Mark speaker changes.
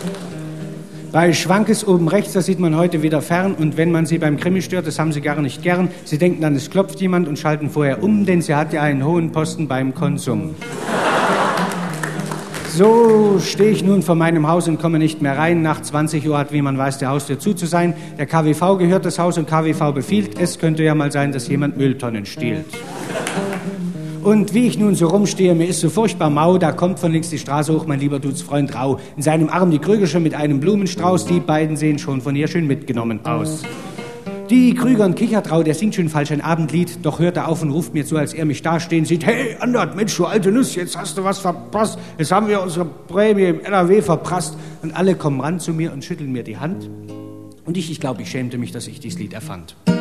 Speaker 1: Bei Schwankes oben rechts, das sieht man heute wieder fern. Und wenn man sie beim Krimi stört, das haben sie gar nicht gern. Sie denken dann, es klopft jemand und schalten vorher um, denn sie hat ja einen hohen Posten beim Konsum. So stehe ich nun vor meinem Haus und komme nicht mehr rein. Nach 20 Uhr hat, wie man weiß, der Haustür zu sein. Der KWV gehört das Haus und KWV befiehlt, es könnte ja mal sein, dass jemand Mülltonnen stiehlt. Und wie ich nun so rumstehe, mir ist so furchtbar mau, da kommt von links die Straße hoch mein lieber Dudes-Freund Rau. In seinem Arm die Krügersche mit einem Blumenstrauß, die beiden sehen schon von ihr schön mitgenommen aus. Die Krüger und kichert, Rau, der singt schön falsch ein Abendlied, doch hört er auf und ruft mir zu, als er mich dastehen sieht. Hey, Andert, Mensch, du alte Nuss, jetzt hast du was verpasst, jetzt haben wir unsere Prämie im NRW verprasst. Und alle kommen ran zu mir und schütteln mir die Hand. Und ich glaube, ich schämte mich, dass ich dieses Lied erfand.